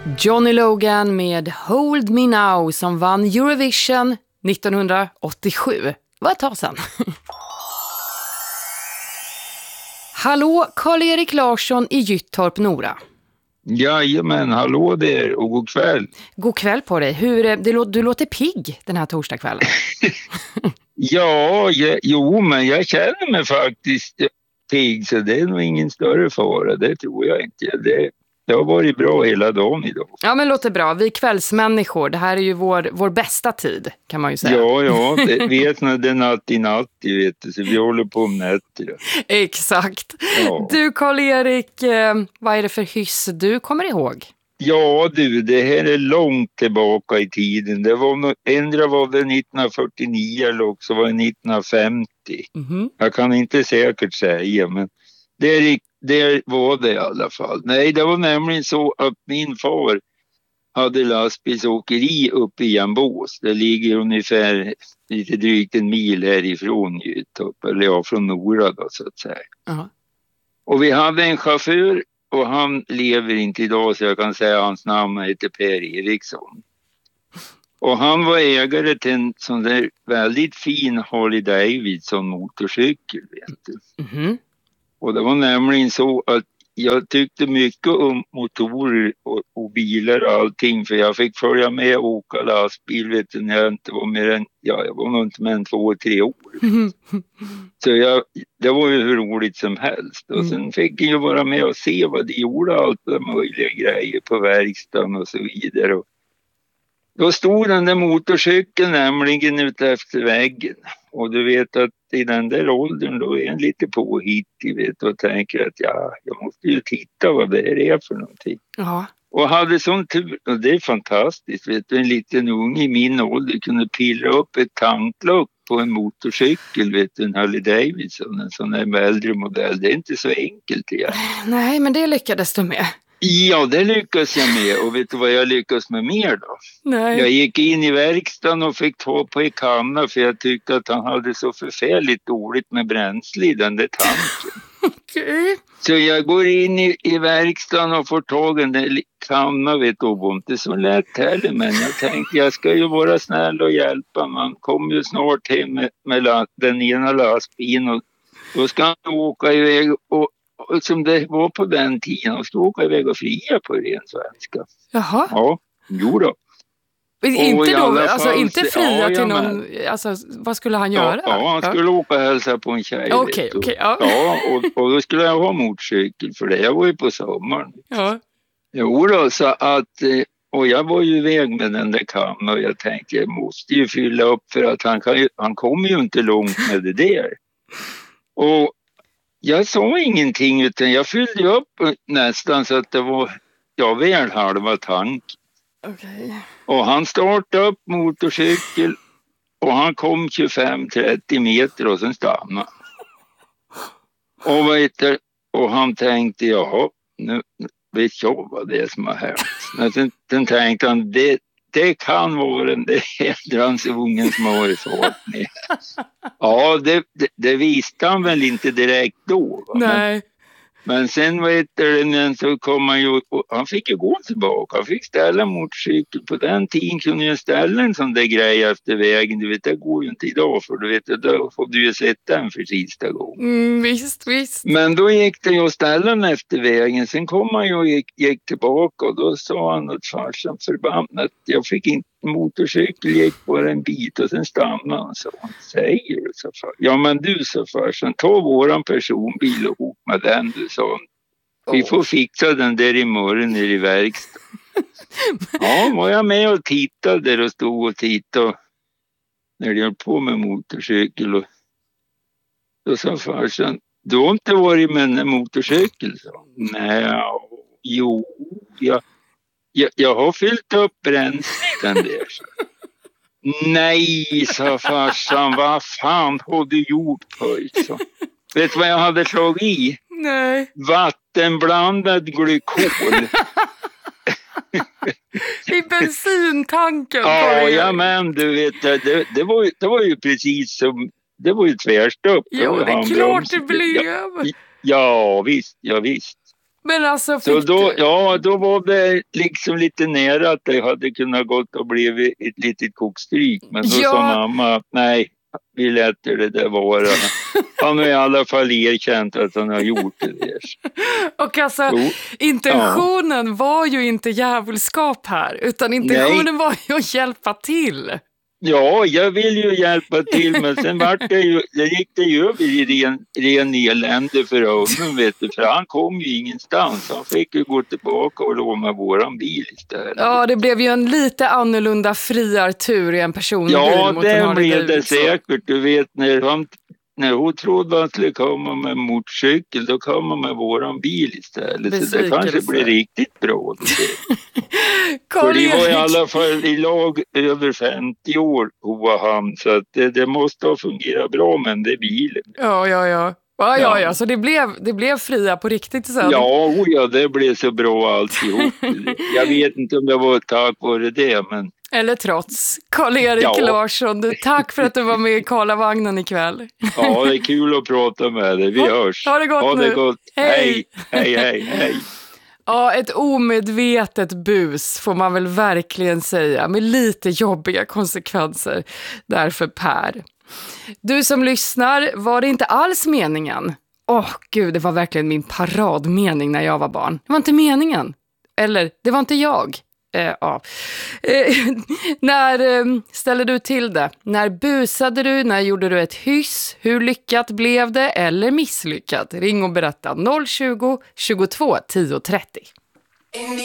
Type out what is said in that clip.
Johnny Logan med Hold Me Now som vann Eurovision 1987. Det var ett tag sedan. Hallå, Karl-Erik Larsson i Gyttorp, Nora. Jajamän, hallå där och god kväll. God kväll på dig. Du låter pigg den här torsdagskvällen. Men jag känner mig faktiskt pigg, så det är nog ingen större fara. Det tror jag inte. Det har varit bra hela dagen idag. Ja, men låter bra. Vi kvällsmänniskor, det här är ju vår bästa tid, kan man ju säga. Ja, det vet när det är natt i natt, vet du, så vi håller på om nätter. Exakt. Ja. Du, Karl-Erik, vad är det för hyss du kommer ihåg? Ja du, det här är långt tillbaka i tiden. Det var ändra var det 1949 eller också var det 1950. Mm-hmm. Jag kan inte säkert säga, men det var det i alla fall. Nej, det var nämligen så att min far hade lastbilsåkeri uppe i Jambås. Det ligger ungefär lite drygt en mil härifrån Gyttorp, eller från Nora då, så att säga. Uh-huh. Och vi hade en chaufför och han lever inte idag, så jag kan säga hans namn heter Per Eriksson. Och han var ägare till en sån där väldigt fin Harley Davidson motorcykel, vet du. Mm-hmm. Och det var nämligen så att jag tyckte mycket om motorer och bilar och allting, för jag fick följa med och åka lastbil, vet du, när jag inte var mer än, jag var nog inte mer än 2-3 år. Så det var ju hur roligt som helst. Och sen fick jag ju vara med och se vad de gjorde, allt de möjliga grejer på verkstaden och så vidare. Och då stod den där motorcykeln nämligen ute efter väggen. Och du vet att i den där åldern då är en lite påhittig, vet, och tänker att jag måste ju titta vad det är för någonting. Ja. Och hade sån tur, och det är fantastiskt, vet du, en liten unge i min ålder kunde pilla upp ett tanklock på en motorcykel, vet du, en Harley Davidson, en sån här äldre modell. Det är inte så enkelt igen. Nej, men det lyckades du med. Ja, det lyckas jag med. Och vet du vad jag lyckas med mer då? Nej. Jag gick in i verkstaden och fick ta på en kanna, för jag tyckte att han hade så förfärligt dåligt med bränsle i den där tanken. Okay. Så jag går in i verkstaden och får tag i en där kanna, vet du, och inte så lätt heller, men jag tänkte jag ska ju vara snäll och hjälpa. Man kommer ju snart hem med den ena lastbilen och då ska han åka iväg och som det var på den tiden, och stod åka iväg och fria på ren svenska. Jaha. Ja, jo då. Inte då, alltså inte fria till någon, alltså vad skulle han göra? Ja, han skulle åka och hälsa på en tjej. Okej. Ja, och då skulle jag ha motorcykel för det. Jag var ju på sommaren. Ja. Jo då, så att, och jag var ju iväg med den där kammen och jag tänkte jag måste ju fylla upp, för att han kommer ju inte långt med det där. Och jag sa ingenting, utan jag fyllde upp nästan så att det var väl halva tank. Okay. Och han startade upp motorcykel och han kom 25-30 meter och sen stannade. Och han tänkte, nu vet jag vad det är som har hänt. Men sen tänkte han, det kan vara den där ungen som har varit fart med. Ja, det visste han väl inte direkt då. Va? Nej. Men sen så kom han ju, han fick ju gå tillbaka. Han fick ställa motorcykel. På den tiden kunde ju ställa en sån där grej efter vägen. Du vet, det går ju inte idag, för du vet, då får du ju sätta den för sista gången. Visst. Men då gick det ju att ställa den efter vägen. Sen kom han ju och gick tillbaka, och då sa han åt farsan förbannat. Jag fick inte motorcykel, gick bara en bit och sen stannade han. Så han säger du, så far. Ja, men du, så farsan, ta våran personbil och åk med den, du, sa han. Vi får fixa den där imorgon nere i verkstaden. Ja, var jag med och tittade där och stod och tittade när de höll på med motorcykel, och då sa farsan, du har inte varit med en motorcykel? Så. Nej, jo, jag har fyllt upp bränslen där. Nej, sa farsan, vad fan har du gjort, pojk? Vet du vad jag hade slagit i? Nej. Vattenblandad glykol. I bensintanken. Ja, men du vet, det var ju precis som, det var ju tvärstopp. Ja, det är klart det blev. Ja, visst. Men alltså, så då var det liksom lite nära att det hade kunnat gått och blivit ett litet kokstryk. Men då sa mamma, nej, vi lät det där vara. Han har i alla fall erkänt att han har gjort det där. Och alltså, intentionen var ju inte djävulskap här, utan intentionen var ju att hjälpa till. Ja, jag vill ju hjälpa till, men sen gick det ju över i ren elände för honom, vet du, för han kom ju ingenstans. Han fick ju gå tillbaka och låna våran bil istället. Ja, det blev ju en lite annorlunda friartur i en personbil. Ja, det blev det säkert. Du vet, när hon trodde att han skulle komma med motorcykel, då kom han med våran bil istället. Så det kanske blir riktigt bra. För det var i alla fall i lag över 50 år hon han, så att det måste ha fungerat bra med den bilen. Ja, så det blev fria på riktigt sen. Ja, det blev så bra alltihop. Jag vet inte om det var tack vare det, men... Eller trots. Karl-Erik Larsson, tack för att du var med i Karlavagnen ikväll. Ja, det är kul att prata med dig. Vi hörs. Ha det gott nu. Gott. Hej. Ja, ett omedvetet bus får man väl verkligen säga, med lite jobbiga konsekvenser därför Per. Du som lyssnar, var det inte alls meningen? Gud, det var verkligen min paradmening när jag var barn. Det var inte meningen. Eller, det var inte jag. När ställde du till det? När busade du? När gjorde du ett hyss? Hur lyckat blev det eller misslyckat? Ring och berätta 020 22 10 30.